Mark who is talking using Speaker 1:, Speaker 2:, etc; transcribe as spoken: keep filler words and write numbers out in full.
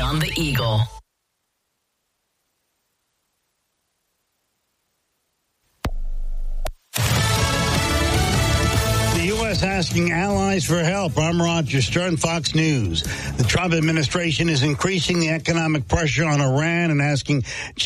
Speaker 1: on the Eagle.
Speaker 2: Asking allies for help. I'm Roger Stern, Fox News. The Trump administration is increasing the economic pressure on Iran and asking